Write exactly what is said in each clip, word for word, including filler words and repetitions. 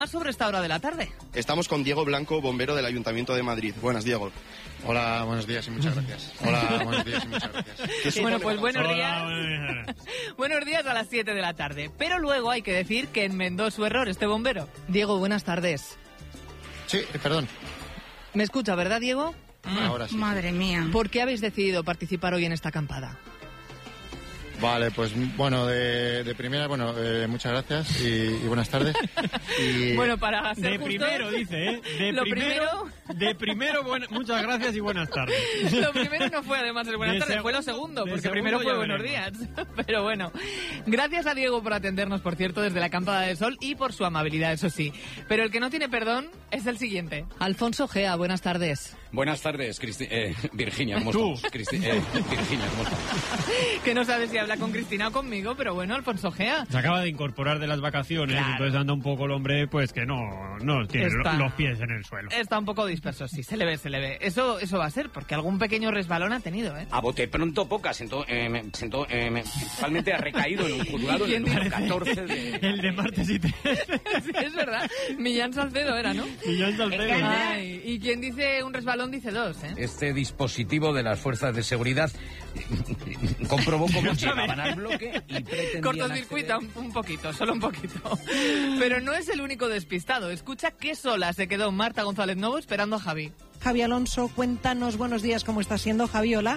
sobre esta hora de la tarde. Estamos con Diego Blanco, bombero del Ayuntamiento de Madrid. Buenas, Diego. Hola, buenos días y muchas gracias. Hola, buenos días y muchas gracias. Bueno, pues buenos Hola, días. buenas. Buenos días a las siete de la tarde. Pero luego hay que decir que enmendó su error este bombero. Diego, buenas tardes. Sí, perdón. ¿Me escucha, verdad, Diego? Ahora sí. Madre mía. ¿Por qué habéis decidido participar hoy en esta acampada? Vale, pues bueno, de, de primera, bueno, eh, muchas gracias y, y buenas tardes. Y... Bueno, para ser De justos, primero, dice, ¿eh? De lo primero, de primero, buena- muchas gracias y buenas tardes. Lo primero no fue además el buenas De tardes, seg- fue lo segundo, de porque segundo primero fue ya buenos veremos. días. Pero bueno, gracias a Diego por atendernos, por cierto, desde la Acampada del Sol y por su amabilidad, eso sí. Pero el que no tiene perdón es el siguiente. Alfonso Gea, buenas tardes. Buenas tardes, Cristi- eh, Virginia. ¿Cómo Tú. estamos? Cristi- eh, Virginia, ¿cómo estamos? Que no sabe si habla con Cristina o conmigo, pero bueno, Alfonso Gea. Se acaba de incorporar de las vacaciones, Claro. entonces anda un poco el hombre, pues que no, no tiene lo- Está- los pies en el suelo. Está un poco disperso, sí, se le ve, se le ve. Eso, eso va a ser, porque algún pequeño resbalón ha tenido, ¿eh? A bote pronto poca, siento, eh, me, siento, eh, me, principalmente ha recaído en un juzgado en el ¿Quién número dice? catorce de... El de martes y tres. Sí, es verdad. Millán Salcedo era, ¿no? Millán Salcedo. Ay, y quien dice un resbalón dice dos, ¿eh? Este dispositivo de las fuerzas de seguridad comprobó cómo ¿Sabe? llegaban al bloque y pretendían Cortocircuita acceder- un, un poquito, solo un poquito. Pero no es el único despistado. Escucha qué sola se quedó Marta González Novo esperando a Javi. Javi Alonso, cuéntanos, buenos días, ¿cómo está siendo? Javi, hola.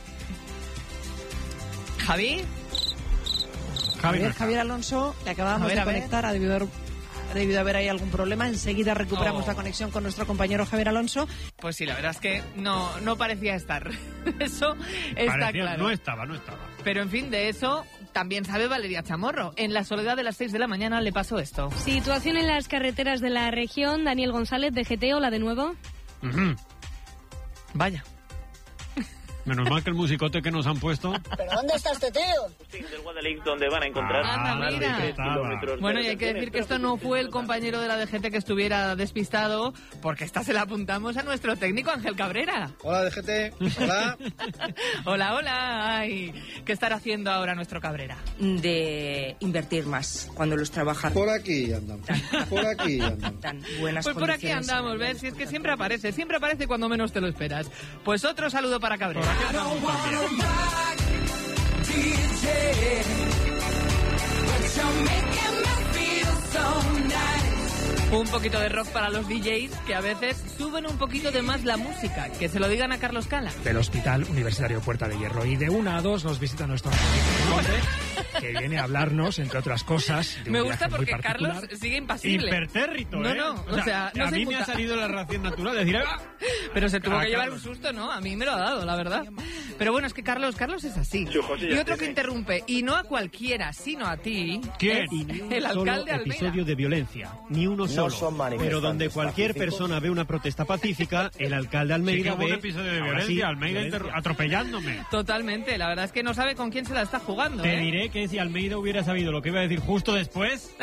Javi, Javi no Javier, está. Javier Alonso, le acabamos A ver, de a ver. conectar, ha debido haber, ha debido haber ahí algún problema. Enseguida recuperamos Oh. la conexión con nuestro compañero Javier Alonso. pues sí, la verdad es que no, no parecía estar. Eso está Parecía- claro. No estaba, no estaba. Pero en fin, de eso también sabe Valeria Chamorro. En la soledad de las seis de la mañana le pasó esto. Situación en las carreteras de la región. Daniel González, de G T, hola de nuevo. Ujú. Vaya. Menos mal que el musicote que nos han puesto. ¿Pero dónde está este tío? del Guadalix, donde van a encontrar Anda, más de mira. tres kilómetros Bueno, de y hay que decir que esto no fue el compañero de la D G T que estuviera despistado, porque esta se la apuntamos a nuestro técnico Ángel Cabrera. Hola, D G T. Hola. Hola, hola. Ay, ¿qué estará haciendo ahora nuestro Cabrera? De invertir más cuando los trabajadores Por aquí andamos. Por aquí andamos. dan buenas Pues por aquí condiciones andamos, ¿ves? Si es que siempre aparece, siempre aparece cuando menos te lo esperas. Pues otro saludo para Cabrera. Un poquito de rock para los D Js que a veces suben un poquito de más la música. Que se lo digan a Carlos Cala. Del Hospital Universitario Puerta de Hierro. Y de una a dos nos visita nuestro hombre, que viene a hablarnos, entre otras cosas, de un Me viaje gusta muy porque particular. Carlos sigue impasible. Impertérrito, No, ¿eh? no, o sea, no a se mí me inmuta. ha salido la reacción natural, decir, ¡ah! Pero se tuvo A que llevar Carlos. un susto, ¿no? A mí me lo ha dado, la verdad. Pero bueno, es que Carlos, Carlos es así. Su José Y ya otro que tiene. interrumpe, y no a cualquiera, sino a ti, ¿Quién? es el alcalde Almeida. episodio de violencia, ni uno solo. son manifestantes Pero donde cualquier pacíficos. persona ve una protesta pacífica, el alcalde Sí Almeida que hubo un ve episodio de ahora violencia, sí, Almeida violencia. inter- atropellándome. Totalmente, la verdad es que no sabe con quién se la está jugando, Te ¿eh? diré que si Almeida hubiera sabido lo que iba a decir justo después,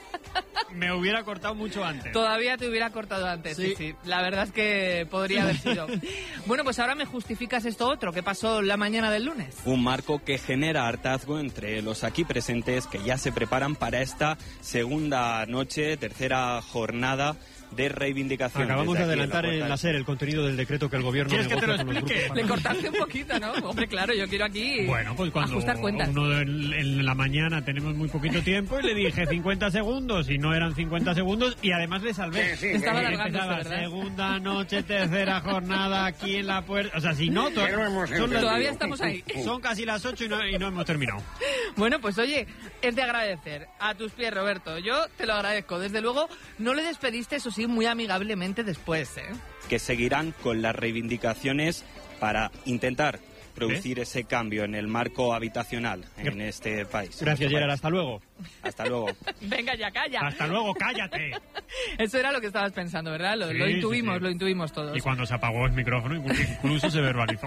me hubiera cortado mucho antes. Todavía te hubiera cortado antes, sí. sí, La verdad es que podría haber sido. Bueno, pues ahora me justificas esto otro, que pasó la mañana del lunes. Un marco que genera hartazgo entre los aquí presentes que ya se preparan para esta segunda noche, tercera jornada de reivindicación. Acabamos de Desde aquí, adelantar en la en Puerta la SER el contenido del decreto que el gobierno ¿Quieres que te lo negocia con los explique? grupos Le cortaste un poquito, ¿no? Hombre, claro, yo quiero aquí Bueno, pues cuando ajustar cuentas. uno de- en la mañana tenemos muy poquito tiempo y le dije cincuenta segundos y no eran cincuenta segundos y además le salvé. Estaba Y alargándose, empezaba, ¿verdad? segunda noche, tercera jornada aquí en la puerta. O sea, si no, to- son las- Todavía estamos ahí. Son casi las ocho y no, y no hemos terminado. Bueno, pues oye, es de agradecer a tus pies, Roberto. Yo te lo agradezco. Desde luego, no le despediste, eso sí, muy amigablemente después, ¿eh? que seguirán con las reivindicaciones para intentar producir ese cambio en el marco habitacional en este país. Gracias, Gerard. Hasta luego. Hasta luego. Venga, ya calla. Hasta luego, cállate. Eso era lo que estabas pensando, ¿verdad? Lo, Sí, lo intuimos, sí, sí. lo intuimos todos. Y cuando se apagó el micrófono, incluso se verbalizó.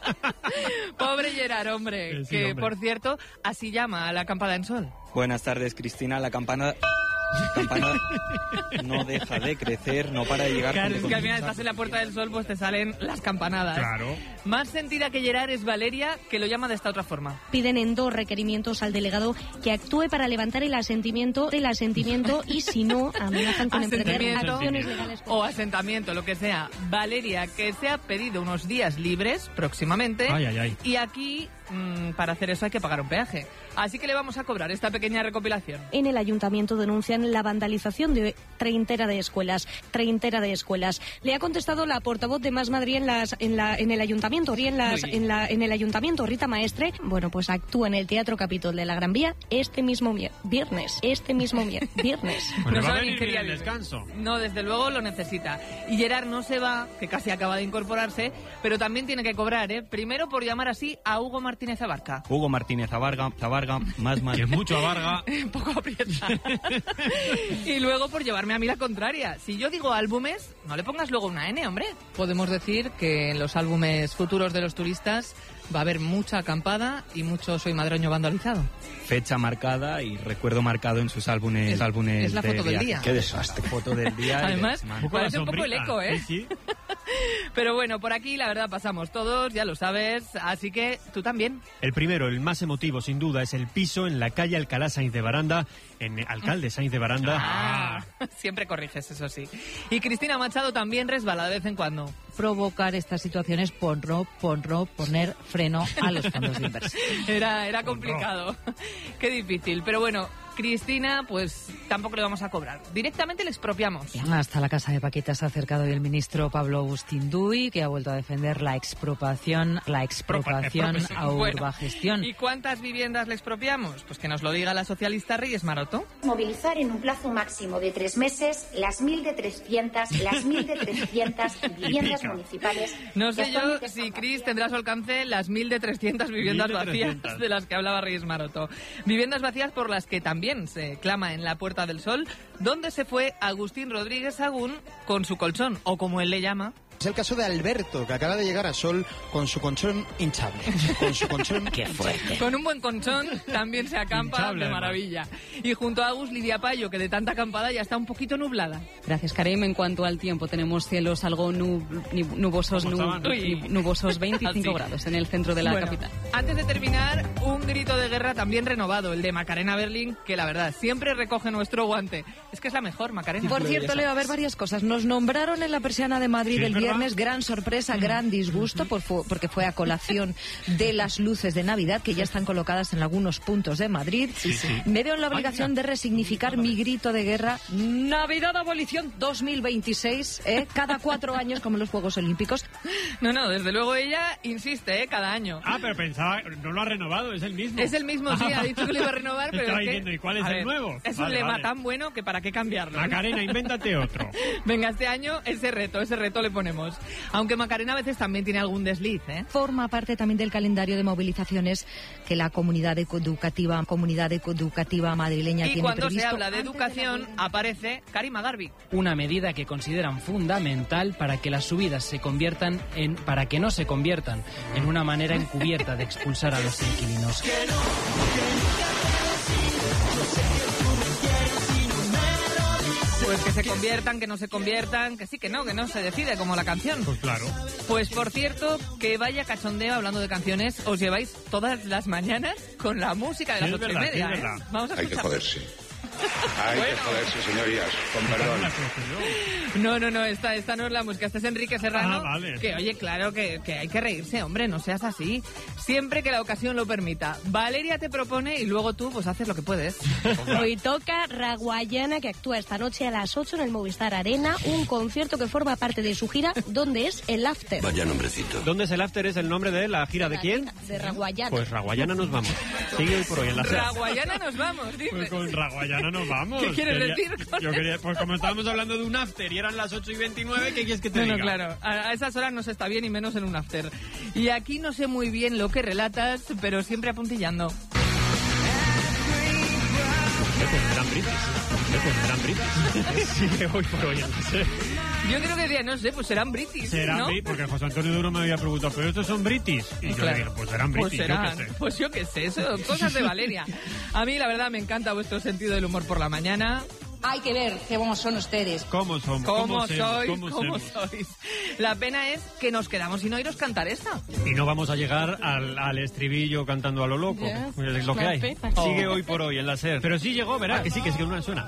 Pobre Gerard, hombre, Sí, que hombre. por cierto, así llama a la acampada en sol. Buenas tardes, Cristina. La campana... Campana no deja de crecer, no para de llegar. Claro, es junto que con al final mucha- estás en la Puerta del Sol, pues te salen las campanadas. Claro. Más sentida que Gerard es Valeria, que lo llama de esta otra forma. Piden en dos requerimientos al delegado que actúe para levantar el asentimiento, el asentimiento y si no, amenazan con emprender Asentamiento acciones legales. o asentamiento, lo que sea. Valeria, que se ha pedido unos días libres próximamente. Ay, ay, ay. Y aquí, mmm, para hacer eso hay que pagar un peaje. Así que le vamos a cobrar esta pequeña recopilación. En el ayuntamiento denuncian la vandalización de treintena de escuelas. Treintena de escuelas. Le ha contestado la portavoz de Más Madrid en, las, en, la, en el ayuntamiento, en, las, en, la, en el ayuntamiento, Rita Maestre. Bueno, pues actúa en el Teatro Capitol de la Gran Vía este mismo mier- viernes. Este mismo mier- viernes. Pues le va a sabe venir ni qué bien día el vive. descanso. No, desde luego lo necesita. Y Gerard no se va, que casi acaba de incorporarse, pero también tiene que cobrar, ¿eh? Primero por llamar así a Hugo Martínez Abarca. Hugo Martínez Abarga, Zabarga, más más. Que mucho abarga. Un poco aprieta. Y luego por llevarme a mí la contraria. Si yo digo álbumes, no le pongas luego una N, hombre. Podemos decir que en los álbumes futuros de los turistas va a haber mucha acampada y mucho Soy Madroño vandalizado. Fecha marcada y recuerdo marcado en sus álbumes. Es- álbumes es la de foto del viaje. día. Qué desastre. Foto del día. y de Además, semana. parece un poco el eco, ¿eh? Sí, sí. Pero bueno, por aquí la verdad pasamos todos, ya lo sabes, así que tú también. El primero, el más emotivo, sin duda, es el piso en la calle Alcalá Sainz de Baranda, en Alcalde Sainz de Baranda. Ah, siempre corriges, eso sí. Y Cristina Machado también resbala de vez en cuando. Provocar estas situaciones por no, por no poner freno a los fondos de inversión. Era, era complicado. Qué difícil. Pero bueno, Cristina, pues tampoco le vamos a cobrar. Directamente le expropiamos. Hasta la casa de Paquita se ha acercado hoy el ministro Pablo Agustín Duy, que ha vuelto a defender la expropiación, la expropiación a Bueno, Urbagestión. ¿y cuántas viviendas le expropiamos? Pues que nos lo diga la socialista Reyes Maroto. Movilizar en un plazo máximo de tres meses las mil de trescientas, las mil de trescientas viviendas municipales. No que sé yo actualmente si están Cris tendrá a su alcance las mil de trescientas viviendas mil de vacías trescientas. de las que hablaba Reyes Maroto. Viviendas vacías por las que también se clama en la Puerta del Sol, donde se fue Agustín Rodríguez Sagún con su colchón, o como él le llama. Es el caso de Alberto, que acaba de llegar a Sol con su colchón hinchable. Con su colchón... ¡Qué fuerte! Con un buen colchón también se acampa Hinchable, de además. maravilla. Y junto a Agus, Lidia Payo, que de tanta acampada ya está un poquito nublada. Gracias, Karim. En cuanto al tiempo, tenemos cielos algo nub- nub- nubosos, ¿Cómo nub- estaban? Uy. nubosos, veinticinco Así. grados en el centro de la Bueno, capital. Antes de terminar, un grito de guerra también renovado, el de Macarena Berlín, que la verdad siempre recoge nuestro guante. Es que es la mejor, Macarena. Por cierto, Leo, a ver varias cosas. Nos nombraron en la persiana de Madrid Sí, el ¿verdad? viernes, gran sorpresa, gran disgusto, por fu- porque fue a colación de las luces de Navidad, que ya están colocadas en algunos puntos de Madrid. Sí, sí. Me veo en la obligación de resignificar mi grito de guerra. Navidad Abolición dos mil veintiséis, ¿eh? Cada cuatro años, como los Juegos Olímpicos. No, no, desde luego ella insiste, ¿eh? Cada año. Ah, pero pensaba, no lo ha renovado, es el mismo. Es el mismo, sí, ha dicho que lo iba a renovar, pero Estaba es que... diciendo, ¿y cuál es a el ver, nuevo? Es Vale, un lema vale. tan bueno que para qué cambiarlo. ¿no? Macarena, invéntate otro. Venga, este año ese reto, ese reto le ponemos. Aunque Macarena a veces también tiene algún desliz, ¿eh? Forma parte también del calendario de movilizaciones que la comunidad educativa, comunidad educativa madrileña Y tiene cuando previsto. se habla de educación, aparece Karima Garbi. Una medida que consideran fundamental para que las subidas se conviertan en, para que no se conviertan en una manera encubierta de expulsar a los inquilinos. Pues que se conviertan, que no se conviertan, que sí, que no, que no se decide, como la canción. Pues claro. Pues por cierto, que vaya cachondeo hablando de canciones, os lleváis todas las mañanas con la música de las Sí, es ocho y verdad, media, sí, es ¿eh? verdad. Vamos a Hay que escuchar. joderse. Hay que joderse, señorías. Con perdón. No, no, no, esta, esta no es la música, esta es Enrique Serrano. Ah, vale. Que oye, claro que, que hay que reírse, hombre, no seas así. Siempre que la ocasión lo permita. Valeria te propone y luego tú pues haces lo que puedes. Hoy toca Raguayana, que actúa esta noche a las ocho en el Movistar Arena, un concierto que forma parte de su gira, donde es el after. Vaya nombrecito. ¿Dónde es el after? ¿Es el nombre de la gira de quién? De Raguayana. Pues Raguayana nos vamos. Sigue hoy por hoy en la SER. Raguayana nos vamos, dice. Pues con Raguayana nos vamos. ¿Qué quieres Quería- decir con yo eso? quería, pues como estábamos hablando de un after y eran las ocho y veintinueve, ¿qué quieres que te No, no, diga? claro. A, a esas horas no se está bien y menos en un after. Y aquí no sé muy bien lo que relatas, pero siempre apuntillando. Eh, pues serán britis. Eh, pues serán britis. Sigue hoy por hoy en la SER. Yo creo que decía, no sé, pues serán britis, Serán ¿no? britis, porque José Antonio Duro me había preguntado, ¿pero estos son britis? Y yo Claro. le digo, pues serán Pues britis, serán, yo qué sé. pues yo qué sé, eso, cosas de Valeria. A mí la verdad me encanta vuestro sentido del humor por la mañana. Hay que ver cómo son ustedes. ¿Cómo somos? ¿Cómo, somos? sois? ¿Cómo, ¿Cómo somos? sois? La pena es que nos quedamos sin oíros cantar esta. Y no vamos a llegar al, al estribillo cantando a lo loco. Ya, Es lo que la hay. pena. Sigue Oh. hoy por hoy en la SER. Pero sí llegó, verá, que sí, que sí que una suena.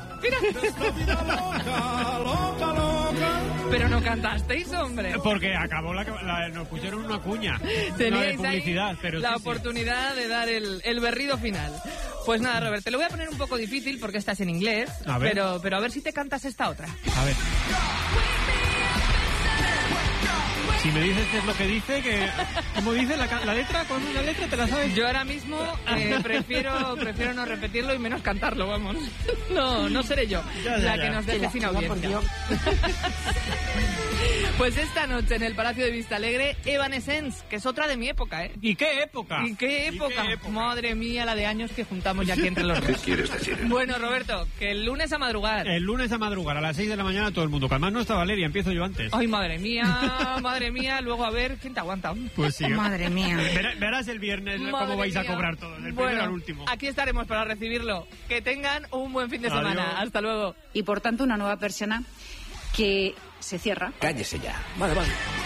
Pero no cantasteis, hombre. Porque acabó la, la- nos pusieron una cuña. Una de Teníais publicidad, ahí pero la sí, sí. oportunidad de dar el, el berrido final. Pues nada, Robert, te lo voy a poner un poco difícil porque estás en inglés, A ver. pero, pero a ver si te cantas esta otra. A ver. Si me dices qué es lo que dice, que ¿cómo dice la, ca- la letra? ¿Con una letra te la sabes? Yo ahora mismo eh, prefiero prefiero no repetirlo y menos cantarlo, vamos. No, no seré yo Ya, ya, la ya. que nos deje Ya, sin ya, por audiencia. Dios. Pues esta noche en el Palacio de Vista Alegre, Evanescence, que es otra de mi época, ¿eh? ¿Y qué época? ¿Y qué época? qué época? Madre mía, la de años que juntamos ya aquí entre los ¿Qué dos. quieres decir? Bueno, Roberto, que el lunes a madrugar. El lunes a madrugar, a las seis de la mañana, todo el mundo. Que además no está Valeria, empiezo yo antes. Ay, madre mía, madre mía, luego a ver quién te aguanta. Pues sí. Madre mía. Verá- verás el viernes Madre cómo vais a mía. cobrar todo, del Bueno, primero al último. aquí estaremos para recibirlo. Que tengan un buen fin de Adiós. semana. Hasta luego. Y por tanto una nueva persona que se cierra. Cállese ya. Vale, vale.